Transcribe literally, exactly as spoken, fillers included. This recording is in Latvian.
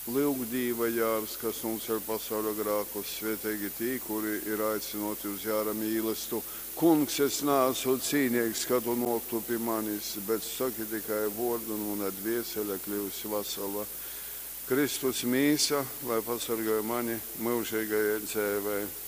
Lūgdīva jārs, kas mums ir pasaulē grākus, svētīgi tī, kuri ir aicinoti uz jāra mīlestību. Kungs, es neesmu cīnieks, ka tu noktu pie manis, bet saki tikai vārdu, un mana dvēsele kļūsi vesela. Kristus mīsa, lai pasargāja mani mūžīgajai dzīvei.